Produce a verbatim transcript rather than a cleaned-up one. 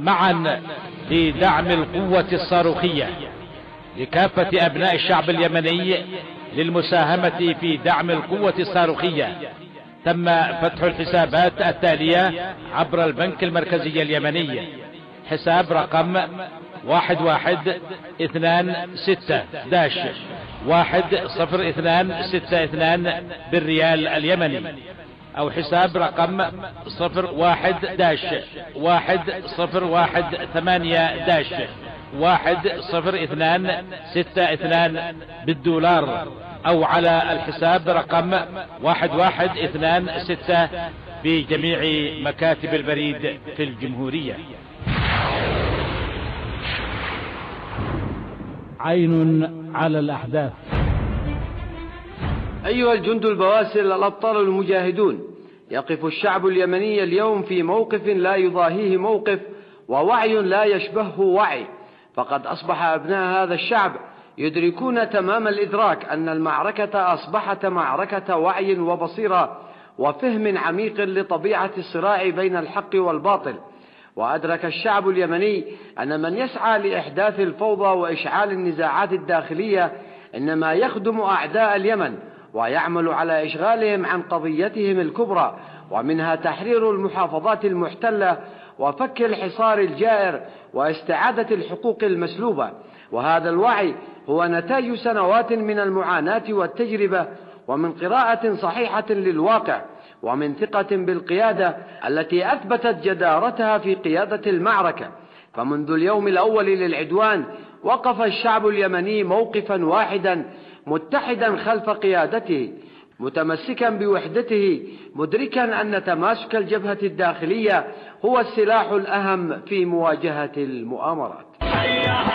معا في دعم القوة الصاروخية لكافة أبناء الشعب اليمني للمساهمة في دعم القوة الصاروخية. تم فتح الحسابات التالية عبر البنك المركزي اليمني: حساب رقم واحد واحد اثنان ستة داش واحد صفر اثنان ستة اثنان بالريال اليمني، او حساب رقم صفر واحد داش واحد صفر واحد ثمانية داش واحد صفر اثنان ستة اثنان بالدولار، او على الحساب رقم واحد واحد اثنان ستة في جميع مكاتب البريد في الجمهورية. عين على الأحداث. أيها الجند البواسل الأبطال المجاهدون، يقف الشعب اليمني اليوم في موقف لا يضاهيه موقف، ووعي لا يشبهه وعي. فقد أصبح أبناء هذا الشعب يدركون تمام الإدراك أن المعركة أصبحت معركة وعي وبصيرة وفهم عميق لطبيعة الصراع بين الحق والباطل. وأدرك الشعب اليمني أن من يسعى لإحداث الفوضى وإشعال النزاعات الداخلية إنما يخدم أعداء اليمن ويعمل على إشغالهم عن قضيتهم الكبرى، ومنها تحرير المحافظات المحتلة وفك الحصار الجائر واستعادة الحقوق المسلوبة. وهذا الوعي هو نتاج سنوات من المعاناة والتجربة، ومن قراءة صحيحة للواقع، ومن ثقة بالقيادة التي أثبتت جدارتها في قيادة المعركة. فمنذ اليوم الأول للعدوان وقف الشعب اليمني موقفا واحدا متحدا خلف قيادته، متمسكا بوحدته، مدركا أن تماسك الجبهة الداخلية هو السلاح الأهم في مواجهة المؤامرات.